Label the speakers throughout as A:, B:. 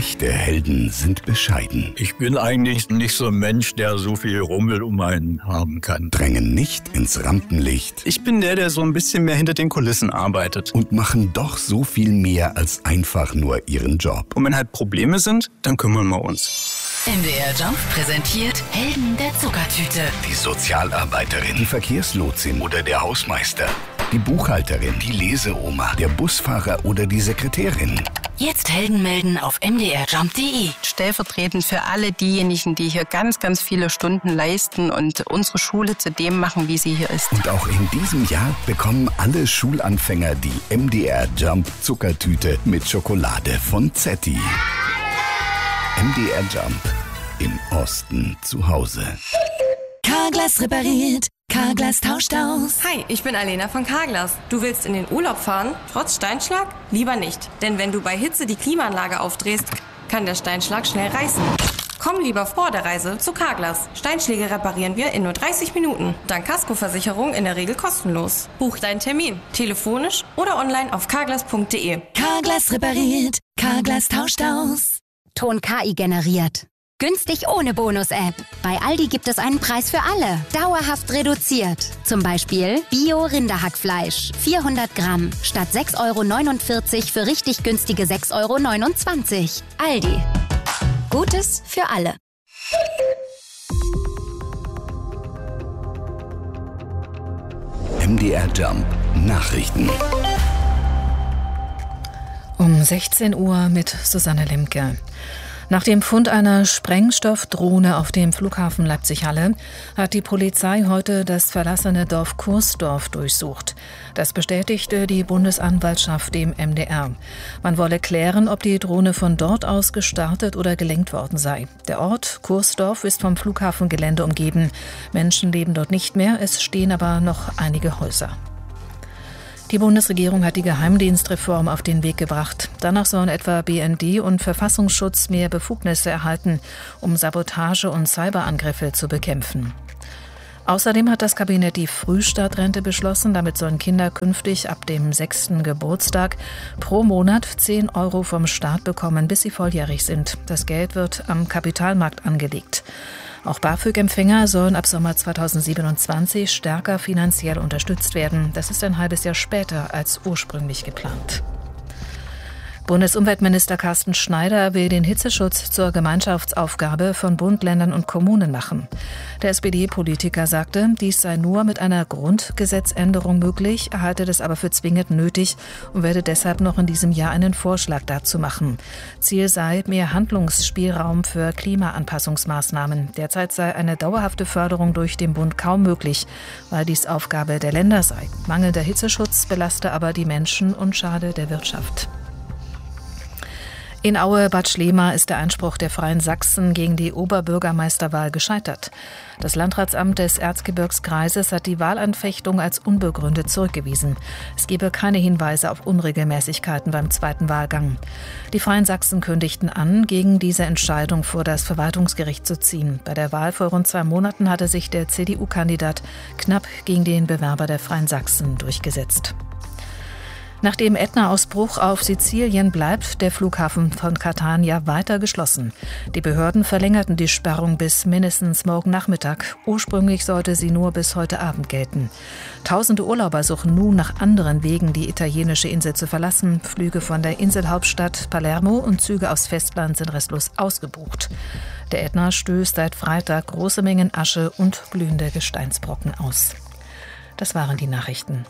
A: Echte Helden sind bescheiden.
B: Ich bin eigentlich nicht so ein Mensch, der so viel Rummel um einen haben kann.
A: Drängen nicht ins Rampenlicht.
C: Ich bin der so ein bisschen mehr hinter den Kulissen arbeitet.
A: Und machen doch so viel mehr als einfach nur ihren Job.
C: Und wenn halt Probleme sind, dann kümmern wir uns.
D: MDR Jump präsentiert Helden der Zuckertüte.
A: Die Sozialarbeiterin, die Verkehrslotsin oder der Hausmeister. Die Buchhalterin, die Leseoma, der Busfahrer oder die Sekretärin.
D: Jetzt Helden melden auf mdrjump.de.
E: Stellvertretend für alle diejenigen, die hier ganz, ganz viele Stunden leisten und unsere Schule zu dem machen, wie sie hier ist.
A: Und auch in diesem Jahr bekommen alle Schulanfänger die MDR Jump Zuckertüte mit Schokolade von Zetti. MDR Jump. Im Osten zu Hause.
F: Carglass repariert. Carglass tauscht aus.
G: Hi, ich bin Alena von Carglass. Du willst in den Urlaub fahren, trotz Steinschlag? Lieber nicht. Denn wenn du bei Hitze die Klimaanlage aufdrehst, kann der Steinschlag schnell reißen. Komm lieber vor der Reise zu Carglass. Steinschläge reparieren wir in nur 30 Minuten. Dank Kaskoversicherung in der Regel kostenlos. Buch deinen Termin. Telefonisch oder online auf carglass.de.
F: Carglass repariert. Carglass tauscht aus.
H: Ton KI generiert. Günstig ohne Bonus-App. Bei Aldi gibt es einen Preis für alle. Dauerhaft reduziert. Zum Beispiel Bio-Rinderhackfleisch. 400 Gramm. Statt 6,49 € für richtig günstige 6,29 €. Aldi. Gutes für alle.
A: MDR Jump Nachrichten.
I: Um 16 Uhr mit Susanne Lemke. Nach dem Fund einer Sprengstoffdrohne auf dem Flughafen Leipzig-Halle hat die Polizei heute das verlassene Dorf Kursdorf durchsucht. Das bestätigte die Bundesanwaltschaft dem MDR. Man wolle klären, ob die Drohne von dort aus gestartet oder gelenkt worden sei. Der Ort Kursdorf ist vom Flughafengelände umgeben. Menschen leben dort nicht mehr, es stehen aber noch einige Häuser. Die Bundesregierung hat die Geheimdienstreform auf den Weg gebracht. Danach sollen etwa BND und Verfassungsschutz mehr Befugnisse erhalten, um Sabotage und Cyberangriffe zu bekämpfen. Außerdem hat das Kabinett die Frühstartrente beschlossen. Damit sollen Kinder künftig ab dem 6. Geburtstag pro Monat 10 € vom Staat bekommen, bis sie volljährig sind. Das Geld wird am Kapitalmarkt angelegt. Auch BAföG-Empfänger sollen ab Sommer 2027 stärker finanziell unterstützt werden. Das ist ein halbes Jahr später als ursprünglich geplant. Bundesumweltminister Carsten Schneider will den Hitzeschutz zur Gemeinschaftsaufgabe von Bund, Ländern und Kommunen machen. Der SPD-Politiker sagte, dies sei nur mit einer Grundgesetzänderung möglich, er halte das aber für zwingend nötig und werde deshalb noch in diesem Jahr einen Vorschlag dazu machen. Ziel sei mehr Handlungsspielraum für Klimaanpassungsmaßnahmen. Derzeit sei eine dauerhafte Förderung durch den Bund kaum möglich, weil dies Aufgabe der Länder sei. Mangelnder Hitzeschutz belaste aber die Menschen und schade der Wirtschaft. In Aue-Bad Schlema ist der Einspruch der Freien Sachsen gegen die Oberbürgermeisterwahl gescheitert. Das Landratsamt des Erzgebirgskreises hat die Wahlanfechtung als unbegründet zurückgewiesen. Es gebe keine Hinweise auf Unregelmäßigkeiten beim zweiten Wahlgang. Die Freien Sachsen kündigten an, gegen diese Entscheidung vor das Verwaltungsgericht zu ziehen. Bei der Wahl vor rund 2 Monaten hatte sich der CDU-Kandidat knapp gegen den Bewerber der Freien Sachsen durchgesetzt. Nach dem Ätna-Ausbruch auf Sizilien bleibt der Flughafen von Catania weiter geschlossen. Die Behörden verlängerten die Sperrung bis mindestens morgen Nachmittag. Ursprünglich sollte sie nur bis heute Abend gelten. Tausende Urlauber suchen nun nach anderen Wegen, die italienische Insel zu verlassen. Flüge von der Inselhauptstadt Palermo und Züge aufs Festland sind restlos ausgebucht. Der Ätna stößt seit Freitag große Mengen Asche und glühende Gesteinsbrocken aus. Das waren die Nachrichten.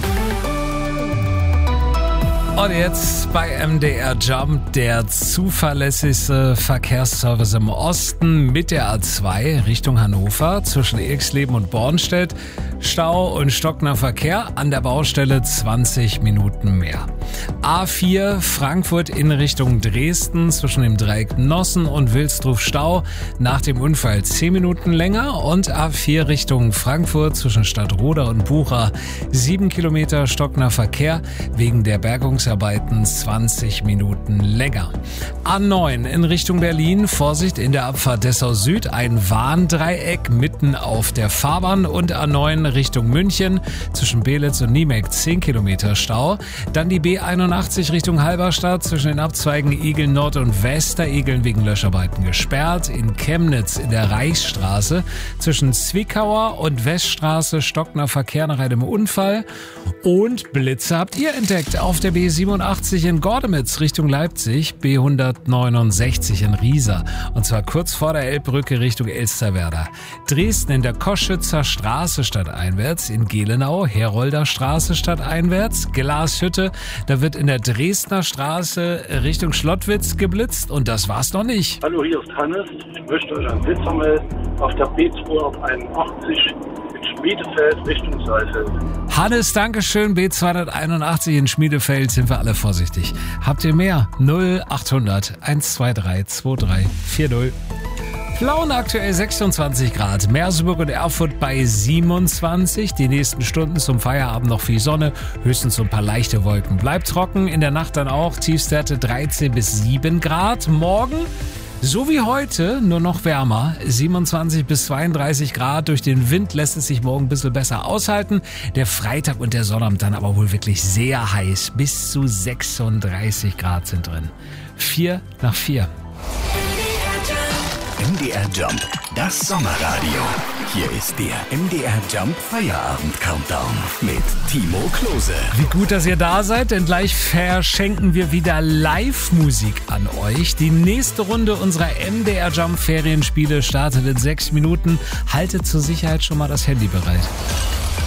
J: Und jetzt bei MDR Jump der zuverlässigste Verkehrsservice im Osten mit der A2 Richtung Hannover zwischen Ilksleben und Bornstedt. Stau und stockender Verkehr, an der Baustelle 20 Minuten mehr. A4 Frankfurt in Richtung Dresden zwischen dem Dreieck Nossen und Wilsdruf Stau. Nach dem Unfall 10 Minuten länger. Und A4 Richtung Frankfurt zwischen Stadtroda und Bucha 7 Kilometer stockender Verkehr wegen der Bergungsarbeit Sanierungsarbeiten 20 Minuten länger. A9 in Richtung Berlin, Vorsicht in der Abfahrt Dessau Süd, ein Warndreieck mitten auf der Fahrbahn, und A9 Richtung München zwischen Belitz und Niemeck 10 Kilometer Stau. Dann die B81 Richtung Halberstadt zwischen den Abzweigen Igeln Nord und Westerigeln wegen Löscharbeiten gesperrt. In Chemnitz in der Reichsstraße zwischen Zwickauer und Weststraße stockender Verkehr nach einem Unfall. Und Blitze habt ihr entdeckt auf der B87 in Gordemitz Richtung Leipzig, B169 in Riesa, und zwar kurz vor der Elbbrücke Richtung Elsterwerda. Dresden in der Koschützer Straße stadteinwärts, in Gelenau Herolder Straße stadteinwärts, Glashütte, da wird in der Dresdner Straße Richtung Schlottwitz geblitzt, und das war's noch nicht.
K: Hallo, hier ist Hannes. Ich möchte euch einen Blitzer melden auf der B281 in Schmiedefeld Richtung Saalfeld.
J: Hannes, Dankeschön. B281 in Schmiedefeld, sind wir alle vorsichtig. Habt ihr mehr? 0800 123 2340. Plauen aktuell 26 Grad, Merseburg und Erfurt bei 27. Die nächsten Stunden zum Feierabend noch viel Sonne, höchstens so ein paar leichte Wolken. Bleibt trocken, in der Nacht dann auch Tiefstwerte 13 bis 7 Grad. Morgen, so wie heute, nur noch wärmer, 27 bis 32 Grad. Durch den Wind lässt es sich morgen ein bisschen besser aushalten. Der Freitag und der Sonnabend dann aber wohl wirklich sehr heiß. Bis zu 36 Grad sind drin. 4 nach 4.
A: MDR Jump, das Sommerradio. Hier ist der MDR Jump Feierabend Countdown mit Timo Klose.
J: Wie gut, dass ihr da seid, denn gleich verschenken wir wieder Live-Musik an euch. Die nächste Runde unserer MDR Jump Ferienspiele startet in 6 Minuten. Haltet zur Sicherheit schon mal das Handy bereit.